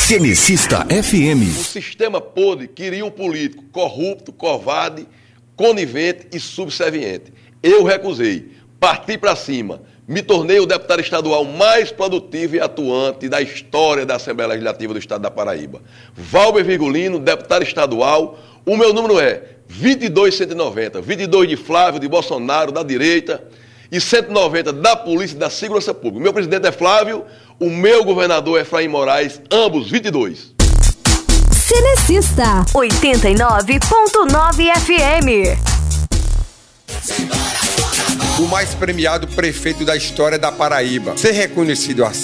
Cenecista FM. O sistema podre queria um político corrupto, covarde, conivente e subserviente. Eu recusei, parti para cima, me tornei o deputado estadual mais produtivo e atuante da história da Assembleia Legislativa do Estado da Paraíba. Valber Virgulino, deputado estadual, o meu número é 22.190, 22 de Flávio, de Bolsonaro, da direita, e 190 da Polícia e da Segurança Pública. O meu presidente é Flávio, o meu governador é Efraim Moraes, ambos 22. Cenecista 89.9 FM. O mais premiado prefeito da história da Paraíba. Ser reconhecido assim